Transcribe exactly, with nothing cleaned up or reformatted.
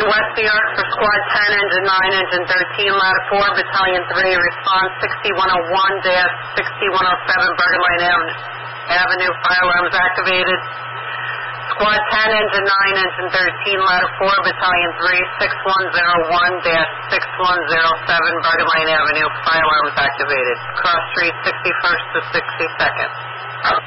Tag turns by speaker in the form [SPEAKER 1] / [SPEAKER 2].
[SPEAKER 1] West New York for Squad ten, Engine nine, Engine thirteen, Ladder four, Battalion three, response sixty-one oh one dash sixty-one oh seven, Burger Lane Avenue, fire alarms activated. Squad ten, Engine nine, Engine thirteen, Ladder four, Battalion three, sixty-one oh one dash sixty-one oh seven, Burger Lane Avenue, fire alarms activated. Cross Street, sixty-first to sixty-second.